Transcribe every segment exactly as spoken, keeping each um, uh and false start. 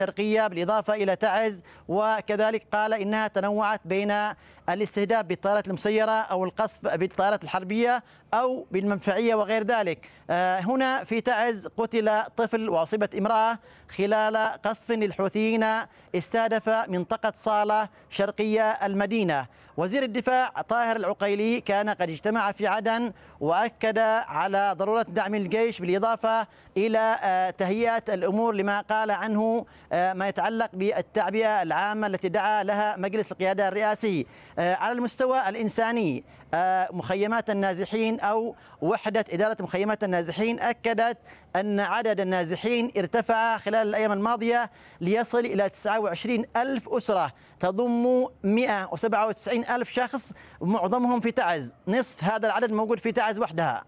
الشرقية بالإضافة إلى تعز، وكذلك قال إنها تنوعت بين الاستهداف بالطائرات المسيرة أو القصف بالطائرات الحربية أو بالمدفعية وغير ذلك. هنا في تعز قتل طفل وأصيبت امرأة خلال قصف للحوثيين استهدف منطقة صالة شرقية المدينة. وزير الدفاع طاهر العقيلي كان قد اجتمع في عدن وأكد على ضرورة دعم الجيش بالإضافة إلى تهيئة الأمور لما قال عنه ما يتعلق بالتعبئة العامة التي دعا لها مجلس القيادة الرئاسي. على المستوى الإنساني مخيمات النازحين أو وحدة إدارة مخيمات النازحين أكدت أن عدد النازحين ارتفع خلال الأيام الماضية ليصل إلى تسعة وعشرين ألف أسرة تضم مئة وسبعة وتسعين ألف شخص معظمهم في تعز، نصف هذا العدد موجود في تعز وحدها.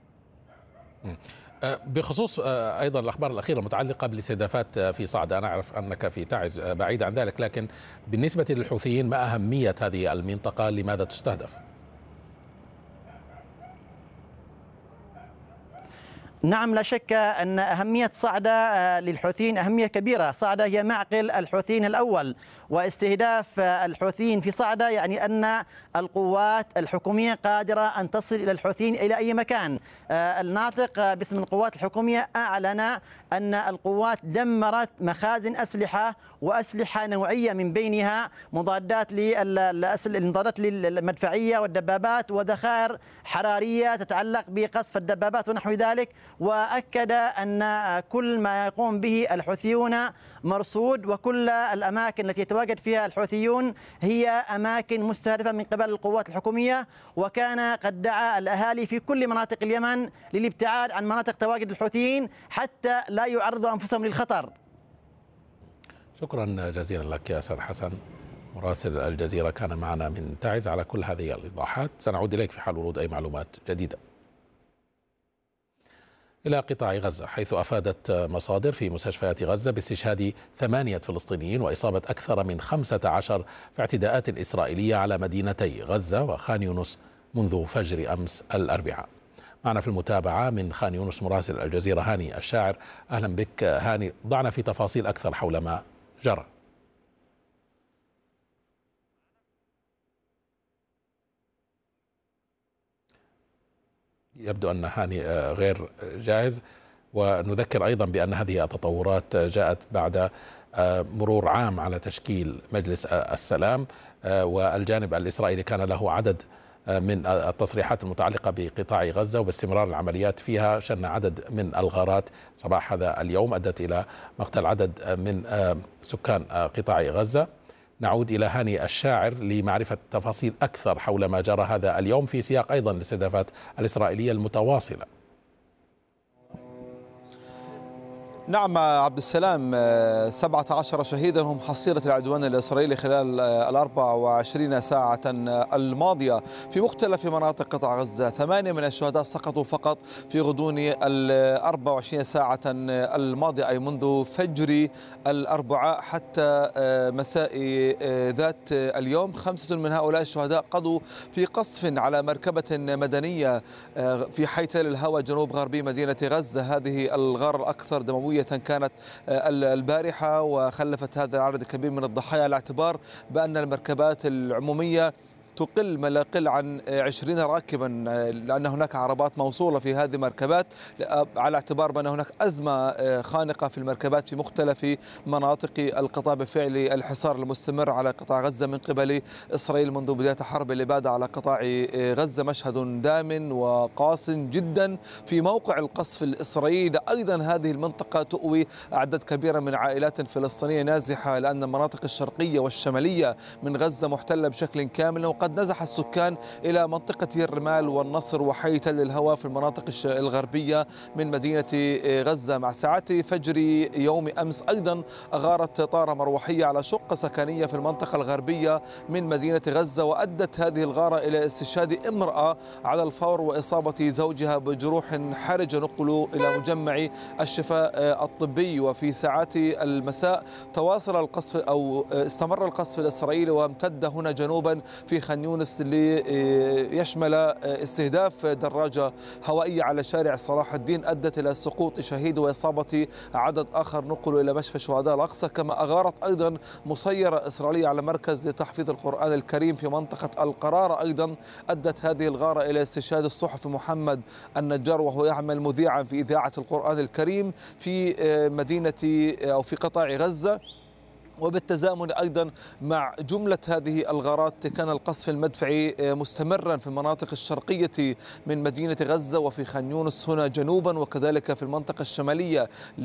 بخصوص أيضا الأخبار الأخيرة المتعلقة بالاستهدافات في صعدة، أنا أعرف أنك في تعز بعيد عن ذلك، لكن بالنسبة للحوثيين ما أهمية هذه المنطقة؟ لماذا تستهدف؟ نعم، لا شك أن أهمية صعدة للحوثيين أهمية كبيرة. صعدة هي معقل الحوثيين الأول، واستهداف الحوثيين في صعدة يعني أن القوات الحكومية قادرة أن تصل إلى الحوثيين إلى أي مكان. الناطق باسم القوات الحكومية أعلن أن القوات دمرت مخازن أسلحة وأسلحة نوعية، من بينها مضادات للمضادات للمدفعية والدبابات وذخائر حرارية تتعلق بقصف الدبابات ونحو ذلك. وأكد أن كل ما يقوم به الحوثيون مرصود، وكل الأماكن التي يتواجد فيها الحوثيون هي أماكن مستهدفة من قبل القوات الحكومية. وكان قد دعا الأهالي في كل مناطق اليمن للابتعاد عن مناطق تواجد الحوثيين حتى لا يعرضوا أنفسهم للخطر. شكرا جزيلا لك ياسر حسن مراسل الجزيرة، كان معنا من تعز على كل هذه الإيضاحات. سنعود إليك في حال ورود أي معلومات جديدة. إلى قطاع غزة، حيث أفادت مصادر في مستشفيات غزة باستشهاد ثمانية فلسطينيين وإصابة أكثر من خمسة عشر في اعتداءات إسرائيلية على مدينتي غزة وخان يونس منذ فجر أمس الأربعاء. معنا في المتابعة من خان يونس مراسل الجزيرة هاني الشاعر. أهلا بك هاني، ضعنا في تفاصيل أكثر حول ما جرى. يبدو أن هاني غير جاهز، ونذكر أيضا بأن هذه التطورات جاءت بعد مرور عام على تشكيل مجلس السلام، والجانب الإسرائيلي كان له عدد من التصريحات المتعلقة بقطاع غزة وباستمرار العمليات فيها. شن عدد من الغارات صباح هذا اليوم أدت إلى مقتل عدد من سكان قطاع غزة. نعود إلى هاني الشاعر لمعرفة تفاصيل أكثر حول ما جرى هذا اليوم في سياق أيضا الاستهدافات الإسرائيلية المتواصلة. نعم عبد السلام، سبعة عشر شهيدا هم حصيلة العدوان الإسرائيلي خلال الأربع وعشرين ساعة الماضية في مختلف مناطق قطاع غزة. ثمانية من الشهداء سقطوا فقط في غضون الأربع وعشرين ساعة الماضية، أي منذ فجر الأربعاء حتى مساء ذات اليوم. خمسة من هؤلاء الشهداء قضوا في قصف على مركبة مدنية في حي تل الهوى جنوب غربي مدينة غزة. هذه الغارة الأكثر دموية كانت البارحة وخلفت هذا العدد الكبير من الضحايا، على اعتبار بأن المركبات العمومية تقل ما لا يقل عن عشرين راكبا، لأن هناك عربات موصولة في هذه المركبات، على اعتبار بأن هناك أزمة خانقة في المركبات في مختلف مناطق القطاع بفعل الحصار المستمر على قطاع غزة من قبل إسرائيل منذ بداية الحرب الإبادة على قطاع غزة. مشهد دام وقاس جدا في موقع القصف الإسرائيلي. أيضا هذه المنطقة تؤوي أعداد كبيرة من عائلات فلسطينية نازحة، لأن المناطق الشرقية والشمالية من غزة محتلة بشكل كامل، وقد نزح السكان إلى منطقة الرمال والنصر وحي تل الهوى في المناطق الغربية من مدينة غزة. مع ساعات فجر يوم أمس أيضا أغارت طائرة مروحية على شقة سكنية في المنطقة الغربية من مدينة غزة، وأدت هذه الغارة إلى استشهاد امرأة على الفور وإصابة زوجها بجروح حرجة، نقلوا إلى مجمع الشفاء الطبي. وفي ساعات المساء تواصل القصف أو استمر القصف الإسرائيلي وامتد هنا جنوبا في خان يونس ليشمل استهداف دراجة هوائية على شارع صلاح الدين أدت إلى سقوط شهيد وإصابة عدد آخر نقلوا إلى مشفى شهداء الأقصى. كما أغارت أيضا مسيرة إسرائيلية على مركز لتحفيظ القرآن الكريم في منطقة القرارة، أيضا أدت هذه الغارة إلى استشهاد الصحفي محمد النجار وهو يعمل مذيعا في إذاعة القرآن الكريم في مدينة أو في قطاع غزة. وبالتزامن أيضا مع جملة هذه الغارات كان القصف المدفعي مستمرا في المناطق الشرقية من مدينة غزة وفي خان يونس هنا جنوبا، وكذلك في المنطقة الشمالية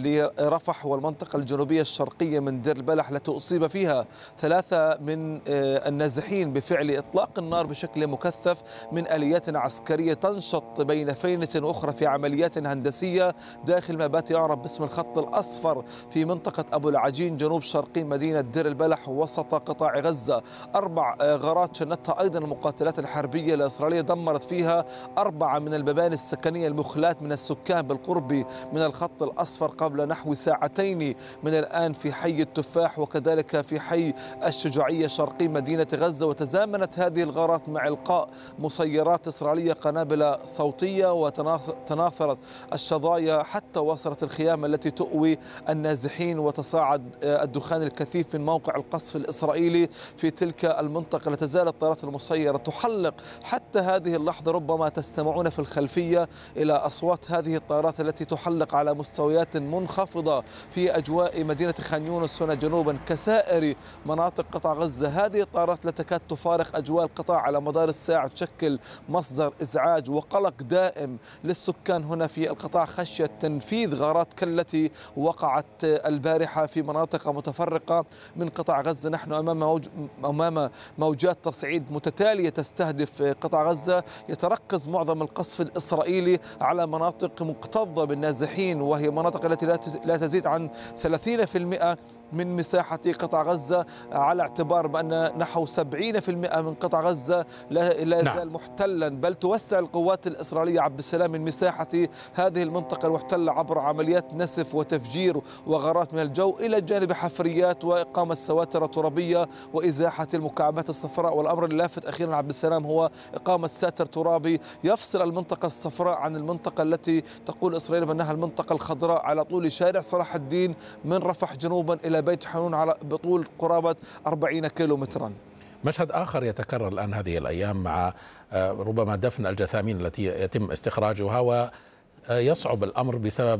لرفح والمنطقة الجنوبية الشرقية من دير البلح التي أصيب فيها ثلاثة من النازحين بفعل إطلاق النار بشكل مكثف من آليات عسكرية تنشط بين فينة أخرى في عمليات هندسية داخل ما بات يعرف باسم الخط الأصفر في منطقة أبو العجين جنوب شرقي مدينة مدينة دير البلح وسط قطاع غزة. أربع غارات شنتها أيضا المقاتلات الحربية الإسرائيلية دمرت فيها أربعة من المباني السكنية المخلاة من السكان بالقرب من الخط الأصفر قبل نحو ساعتين من الآن في حي التفاح وكذلك في حي الشجاعية شرقي مدينة غزة. وتزامنت هذه الغارات مع إلقاء مسيرات إسرائيلية قنابل صوتية وتناثرت الشظايا حتى وصلت الخيام التي تؤوي النازحين وتصاعد الدخان الكثيف من موقع القصف الإسرائيلي في تلك المنطقة. لا تزال الطائرات المسيرة تحلق حتى هذه اللحظة، ربما تستمعون في الخلفية إلى أصوات هذه الطائرات التي تحلق على مستويات منخفضة في أجواء مدينة خان يونس هنا جنوبا كسائر مناطق قطاع غزة. هذه الطائرات لا تكاد تفارق أجواء القطاع على مدار الساعة، تشكل مصدر إزعاج وقلق دائم للسكان هنا في القطاع خشية تنفيذ غارات كالتي وقعت البارحة في مناطق متفرقة من قطاع غزة. نحن أمام موج... أمام موجات تصعيد متتالية تستهدف قطاع غزة، يتركز معظم القصف الإسرائيلي على مناطق مكتظة بالنازحين وهي مناطق التي لا تزيد عن ثلاثين بالمئة من مساحة قطاع غزة، على اعتبار بأن نحو سبعين بالمئة من قطاع غزة لا يزال محتلا، بل توسع القوات الإسرائيلية عبد السلام من مساحة هذه المنطقة المحتلة عبر عمليات نسف وتفجير وغارات من الجو إلى جانب حفريات وإقامة سواتر ترابية وإزاحة المكعبات الصفراء. والأمر اللافت أخيرا عبد السلام هو إقامة ساتر ترابي يفصل المنطقة الصفراء عن المنطقة التي تقول إسرائيل بأنها المنطقة الخضراء على طول شارع صلاح الدين من رفح جنوبا إلى بيت حنون على بطول قرابة أربعين كيلومترا. مشهد آخر يتكرر الآن هذه الأيام مع ربما دفن الجثامين التي يتم استخراجها، ويصعب الأمر بسبب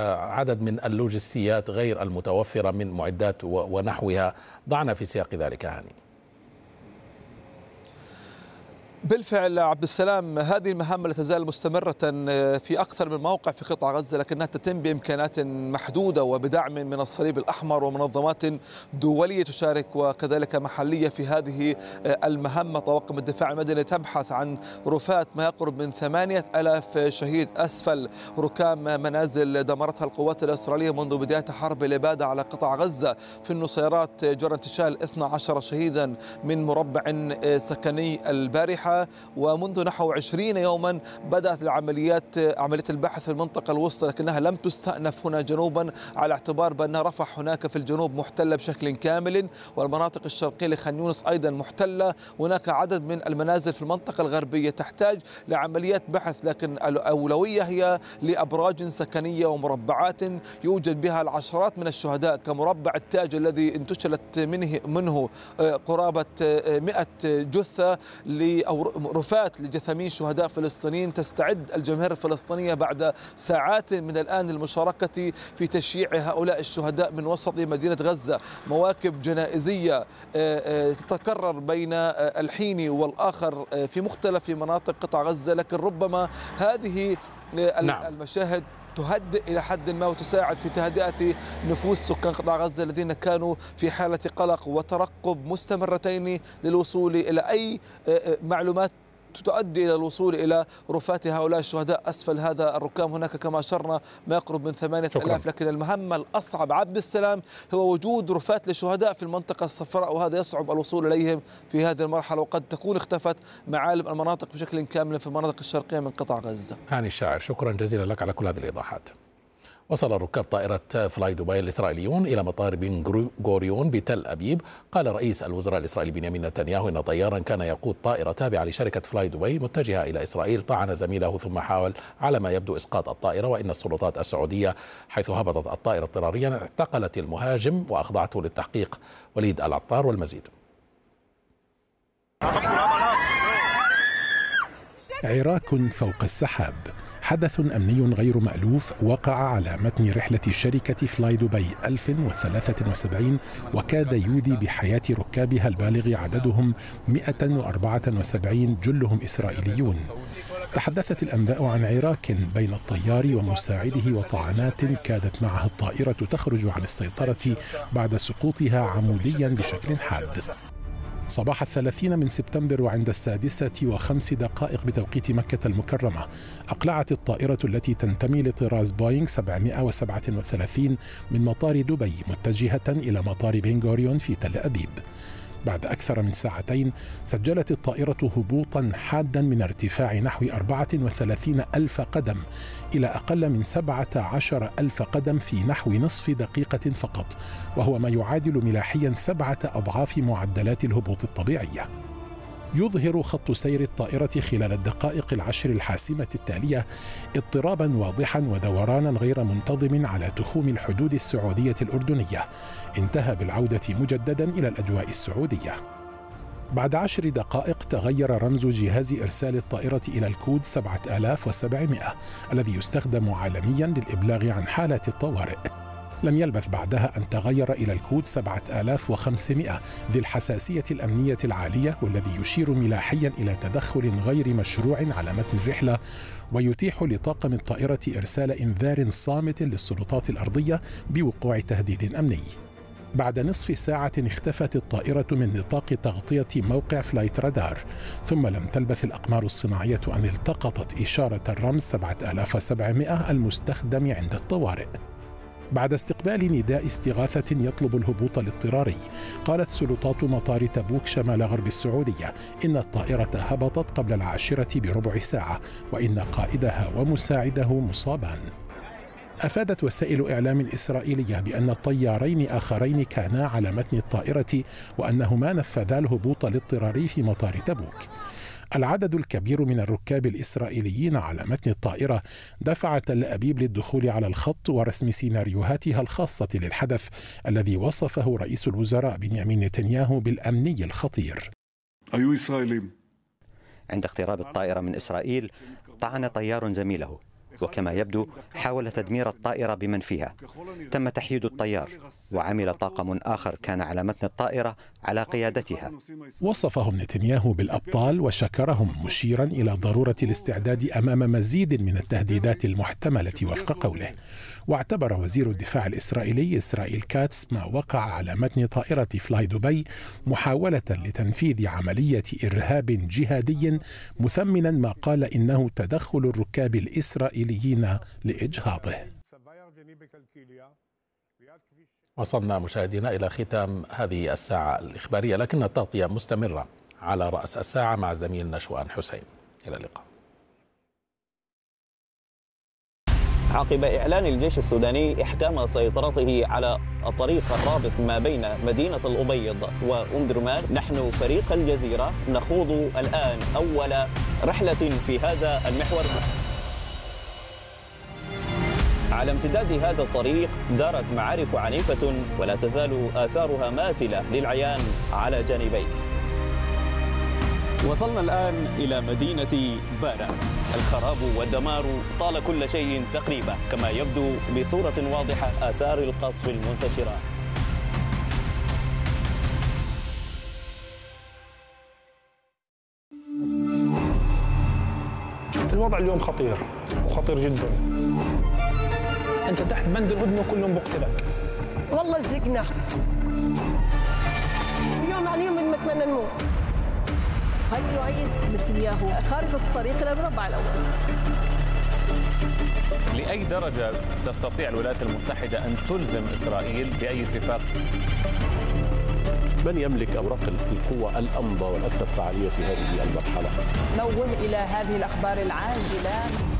عدد من اللوجستيات غير المتوفرة من معدات ونحوها. ضعنا في سياق ذلك هاني. بالفعل عبد السلام، هذه المهمة لا تزال مستمرة في أكثر من موقع في قطاع غزة، لكنها تتم بإمكانات محدودة وبدعم من الصليب الأحمر ومنظمات دولية تشارك وكذلك محلية في هذه المهمة. طواقم الدفاع المدني تبحث عن رفات ما يقرب من ثمانية آلاف شهيد أسفل ركام منازل دمرتها القوات الإسرائيلية منذ بداية حرب الإبادة على قطاع غزة. في النصيرات جرى انتشال اثني عشر شهيدا من مربع سكني البارحة، ومنذ نحو عشرين يوما بدأت العمليات عملية البحث في المنطقة الوسطى، لكنها لم تستأنف هنا جنوبا على اعتبار بأن رفح هناك في الجنوب محتلة بشكل كامل، والمناطق الشرقية لخان يونس أيضا محتلة. هناك عدد من المنازل في المنطقة الغربية تحتاج لعمليات بحث، لكن الأولوية هي لأبراج سكنية ومربعات يوجد بها العشرات من الشهداء، كمربع التاج الذي انتشلت منه منه قرابة مئة جثة أو رفات لجثامين شهداء فلسطينيين. تستعد الجماهير الفلسطينية بعد ساعات من الآن للمشاركة في تشييع هؤلاء الشهداء من وسط مدينة غزة. مواكب جنائزية تتكرر بين الحين والآخر في مختلف مناطق قطاع غزة، لكن ربما هذه المشاهد تهدئ إلى حد ما وتساعد في تهدئة نفوس سكان قطاع غزة الذين كانوا في حالة قلق وترقب مستمرتين للوصول إلى أي معلومات تؤدي إلى الوصول إلى رفات هؤلاء الشهداء أسفل هذا الركام. هناك كما أشرنا ما يقرب من ثمانية آلاف، لكن المهمة الأصعب عبد السلام هو وجود رفات لشهداء في المنطقة الصفراء، وهذا يصعب الوصول إليهم في هذه المرحلة، وقد تكون اختفت معالم المناطق بشكل كامل في المناطق الشرقية من قطاع غزة. هاني الشاعر، شكرا جزيلا لك على كل هذه الإيضاحات. وصل ركاب طائرة فلاي دبي الإسرائيليون إلى مطار بن غوريون بتل أبيب. قال رئيس الوزراء الإسرائيلي بنيامين نتنياهو إن طيارا كان يقود طائرة تابعة لشركة فلاي دبي متجهة إلى إسرائيل طعن زميله ثم حاول على ما يبدو إسقاط الطائرة، وإن السلطات السعودية حيث هبطت الطائرة اضطراريا اعتقلت المهاجم وأخضعته للتحقيق. وليد العطار والمزيد. عراك فوق السحاب، حدث أمني غير مألوف وقع على متن رحلة شركة فلاي دبي ألف وثلاثة وسبعين وكاد يودي بحياة ركابها البالغ عددهم مئة وأربعة وسبعين جلهم إسرائيليون. تحدثت الأنباء عن عراك بين الطيار ومساعده وطعنات كادت معها الطائرة تخرج عن السيطرة بعد سقوطها عموديا بشكل حاد. صباح الثلاثين من سبتمبر وعند السادسة وخمس دقائق بتوقيت مكة المكرمة أقلعت الطائرة التي تنتمي لطراز بوينغ سبعمئة وسبعة وثلاثين من مطار دبي متجهة إلى مطار بن غوريون في تل أبيب. بعد أكثر من ساعتين سجلت الطائرة هبوطا حادا من ارتفاع نحو أربعة وثلاثين ألف قدم إلى أقل من سبعة عشر ألف قدم في نحو نصف دقيقة فقط، وهو ما يعادل ملاحيا سبعة أضعاف معدلات الهبوط الطبيعية. يظهر خط سير الطائرة خلال الدقائق العشر الحاسمة التالية اضطرابا واضحا ودورانا غير منتظم على تخوم الحدود السعودية الأردنية، انتهى بالعودة مجددا إلى الأجواء السعودية. بعد عشر دقائق تغير رمز جهاز إرسال الطائرة إلى الكود سبعة آلاف وسبعمئة الذي يستخدم عالميا للإبلاغ عن حالات الطوارئ. لم يلبث بعدها أن تغير إلى الكود سبعة آلاف وخمسمئة ذي الحساسية الأمنية العالية، والذي يشير ملاحيا إلى تدخل غير مشروع على متن الرحلة ويتيح لطاقم الطائرة إرسال إنذار صامت للسلطات الأرضية بوقوع تهديد أمني. بعد نصف ساعة اختفت الطائرة من نطاق تغطية موقع فلايت رادار، ثم لم تلبث الأقمار الصناعية أن التقطت إشارة الرمز سبعة آلاف وسبعمئة المستخدم عند الطوارئ. بعد استقبال نداء استغاثة يطلب الهبوط الاضطراري، قالت سلطات مطار تبوك شمال غرب السعودية إن الطائرة هبطت قبل العاشرة بربع ساعة، وإن قائدها ومساعده مصابان. أفادت وسائل إعلام إسرائيلية بأن الطيارين آخرين كانا على متن الطائرة وأنهما نفذا الهبوط الاضطراري في مطار تبوك. العدد الكبير من الركاب الإسرائيليين على متن الطائرة دفع تل أبيب للدخول على الخط ورسم سيناريوهاتها الخاصة للحدث الذي وصفه رئيس الوزراء بنيامين نتنياهو بالأمني الخطير. أيها إسرائيليين، عند اقتراب الطائرة من إسرائيل طعن طيار زميله، وكما يبدو حاول تدمير الطائرة بمن فيها. تم تحييد الطيار، وعمل طاقم آخر كان على متن الطائرة على قيادتها. وصفهم نتنياهو بالأبطال وشكرهم، مشيرا إلى ضرورة الاستعداد أمام مزيد من التهديدات المحتملة وفق قوله. واعتبر وزير الدفاع الإسرائيلي إسرائيل كاتس ما وقع على متن طائرة فلاي دبي محاولة لتنفيذ عملية إرهاب جهادي، مثمنا ما قال إنه تدخل الركاب الإسرائيليين لإجهاضه. وصلنا مشاهدينا إلى ختام هذه الساعة الإخبارية، لكن التغطية مستمرة على رأس الساعة مع زميلنا شوان حسين. إلى اللقاء. عقب إعلان الجيش السوداني إحكام سيطرته على الطريق الرابط ما بين مدينة الأبيض وأم درمان، نحن فريق الجزيرة نخوض الآن أول رحلة في هذا المحور. على امتداد هذا الطريق دارت معارك عنيفة ولا تزال آثارها ماثلة للعيان على جانبيه. وصلنا الآن إلى مدينة بارا. الخراب والدمار طال كل شيء تقريبا، كما يبدو بصورة واضحة آثار القصف المنتشرة. الوضع اليوم خطير وخطير جدا. أنت تحت بند الهدنة وكلهم بقتلك. والله زقنا يوم عن يوم نتمنى نموت. هل يعيد نتنياهو خارطة الطريق إلى المربع الأول؟ لأي درجة تستطيع الولايات المتحدة أن تلزم إسرائيل بأي اتفاق؟ من يملك أوراق القوة الأمضى والأكثر فعالية في هذه المرحلة؟ نوه إلى هذه الأخبار العاجلة.